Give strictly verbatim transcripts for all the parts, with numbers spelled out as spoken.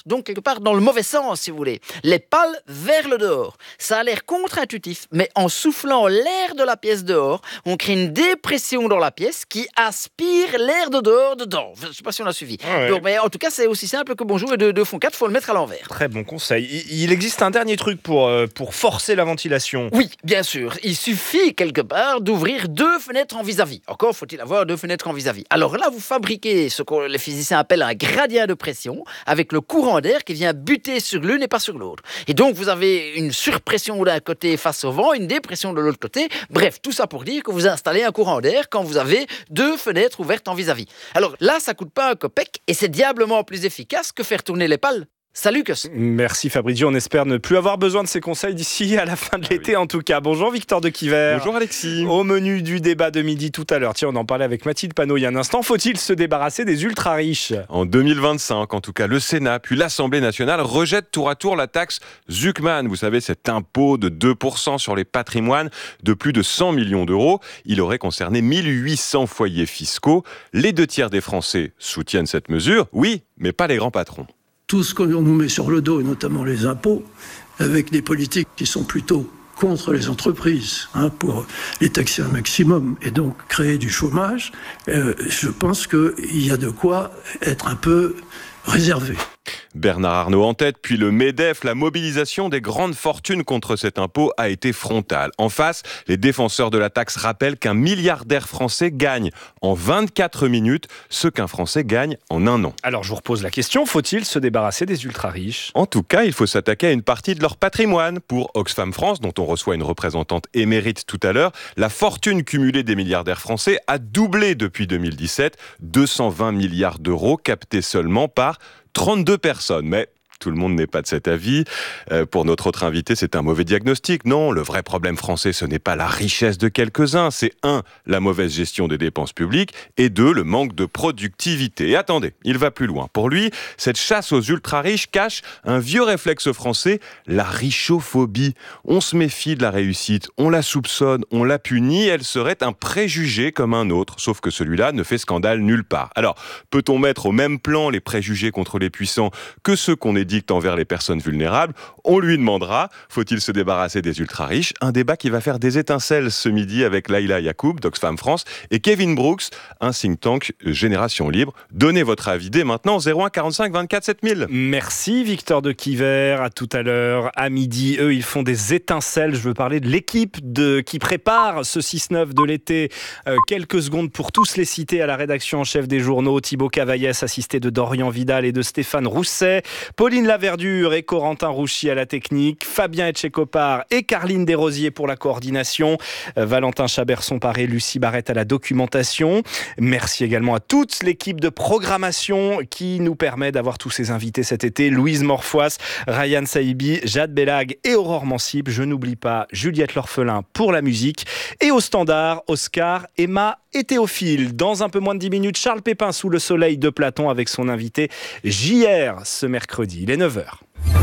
donc quelque part dans le mauvais sens, si vous voulez. Les pales vers le dehors. Ça a l'air contre-intuitif, mais en soufflant l'air de la pièce dehors, on crée une dépression dans la pièce qui aspire l'air de dehors dedans. Je ne sais pas si on a suivi. Ah ouais. Donc, mais en tout cas, c'est aussi simple que bonjour et deux, deux font quatre, il faut le mettre à l'envers. Très bon conseil. Il il existe un dernier truc pour, euh, pour forcer la ventilation. Oui, bien sûr. Il suffit quelque part d'ouvrir deux fenêtres en vis-à-vis. Encore faut-il avoir deux fenêtres en vis-à-vis. Alors là, vous fabriquez ce que les physiciens appellent un gradient de pression avec le courant d'air qui vient buter sur l'une et pas sur l'autre. Et donc, vous avez une surpression d'un côté face au vent, une dépression de l'autre côté. Bref, tout ça pour dire que vous installez un courant d'air quand vous avez deux fenêtres ouvertes en vis-à-vis. Alors là, ça coûte pas un copec et c'est diablement plus efficace que faire tourner les pales. Salut Cus. Merci Fabrizio, on espère ne plus avoir besoin de ces conseils d'ici à la fin de l'été en tout cas. Bonjour Victor de Quiver. Bonjour Alexis. Au menu du débat de midi tout à l'heure, tiens on en parlait avec Mathilde Panot il y a un instant, faut-il se débarrasser des ultra riches ? En deux mille vingt-cinq, en tout cas, le Sénat puis l'Assemblée nationale rejettent tour à tour la taxe Zuckman. Vous savez, cet impôt de deux pour cent sur les patrimoines de plus de cent millions d'euros. Il aurait concerné mille huit cents foyers fiscaux. Les deux tiers des Français soutiennent cette mesure, oui, mais pas les grands patrons. Tout ce qu'on nous met sur le dos, et notamment les impôts, avec des politiques qui sont plutôt contre les entreprises, hein, pour les taxer un maximum et donc créer du chômage, euh, je pense qu'il y a de quoi être un peu réservé. Bernard Arnault en tête, puis le MEDEF, la mobilisation des grandes fortunes contre cet impôt a été frontale. En face, les défenseurs de la taxe rappellent qu'un milliardaire français gagne en vingt-quatre minutes ce qu'un Français gagne en un an. Alors je vous repose la question, faut-il se débarrasser des ultra riches ? En tout cas, il faut s'attaquer à une partie de leur patrimoine. Pour Oxfam France, dont on reçoit une représentante émérite tout à l'heure, la fortune cumulée des milliardaires français a doublé depuis deux mille dix-sept, deux cent vingt milliards d'euros captés seulement par trente-deux personnes, mais tout le monde n'est pas de cet avis. Euh, pour notre autre invité, c'est un mauvais diagnostic. Non, le vrai problème français, ce n'est pas la richesse de quelques-uns. C'est un, la mauvaise gestion des dépenses publiques et deux, le manque de productivité. Et attendez, il va plus loin. Pour lui, cette chasse aux ultra-riches cache un vieux réflexe français, la richophobie. On se méfie de la réussite, on la soupçonne, on la punit. Elle serait un préjugé comme un autre, sauf que celui-là ne fait scandale nulle part. Alors, peut-on mettre au même plan les préjugés contre les puissants que ceux qu'on est dicte envers les personnes vulnérables? On lui demandera, faut-il se débarrasser des ultra-riches? Un débat qui va faire des étincelles ce midi avec Laïla Yacoub d'Oxfam France et Kevin Brooks, un think tank Génération Libre. Donnez votre avis dès maintenant, zéro un quarante-cinq vingt-quatre sept mille. Merci Victor de Quiver, à tout à l'heure, à midi. Eux, ils font des étincelles. Je veux parler de l'équipe de, qui prépare ce six neuf de l'été. Euh, quelques secondes pour tous les citer à la rédaction en chef des journaux. Thibaut Cavaillès, assisté de Dorian Vidal et de Stéphane Rousset. Pauline Laverdure et Corentin Rouchy à la technique. Fabien Etchekopar et Carline Desrosiers pour la coordination. Euh, Valentin Chaberson-Paré, Lucie Barrette à la documentation. Merci également à toute l'équipe de programmation qui nous permet d'avoir tous ces invités cet été. Louise Morfois, Ryan Saïbi, Jade Bellag et Aurore Mancib. Je n'oublie pas Juliette L'Orphelin pour la musique. Et au standard, Oscar, Emma et Théophile. Dans un peu moins de dix minutes, Charles Pépin sous le soleil de Platon avec son invité J R ce mercredi. Il est neuf heures.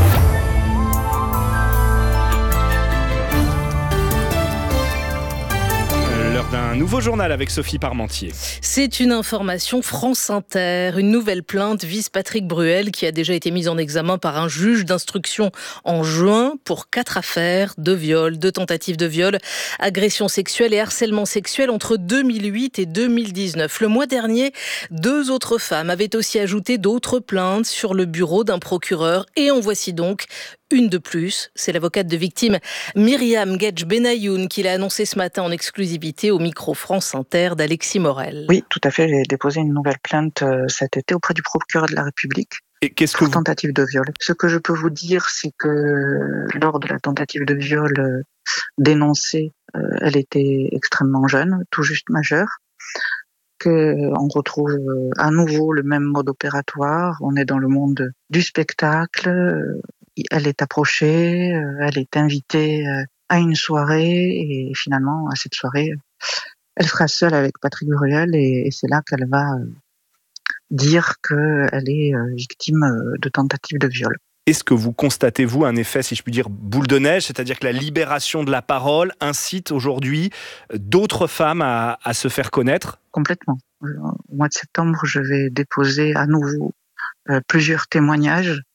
L'heure d'un nouveau journal avec Sophie Parmentier. C'est une information France Inter. Une nouvelle plainte vise Patrick Bruel qui a déjà été mis en examen par un juge d'instruction en juin pour quatre affaires de viol, de tentatives de viol, agression sexuelle et harcèlement sexuel entre deux mille huit et deux mille dix-neuf. Le mois dernier, deux autres femmes avaient aussi ajouté d'autres plaintes sur le bureau d'un procureur et en voici donc une de plus. C'est l'avocate de victime Myriam Gedj-Benayoun qui l'a annoncé ce matin en exclusivité au micro France Inter d'Alexis Morel. Oui, tout à fait. J'ai déposé une nouvelle plainte euh, cet été auprès du procureur de la République. Et qu'est-ce que pour vous... tentative de viol. Ce que je peux vous dire, c'est que lors de la tentative de viol euh, dénoncée, euh, elle était extrêmement jeune, tout juste majeure. Qu'on retrouve euh, à nouveau le même mode opératoire. On est dans le monde du spectacle. Euh, elle est approchée, euh, elle est invitée euh, à une soirée et finalement à cette soirée, elle sera seule avec Patrick Bruel et, et c'est là qu'elle va euh, dire qu'elle est euh, victime euh, de tentative de viol. Est-ce que vous constatez, vous, un effet, si je puis dire, boule de neige, c'est-à-dire que la libération de la parole incite aujourd'hui d'autres femmes à, à se faire connaître ? Complètement. Au mois de septembre, je vais déposer à nouveau euh, plusieurs témoignages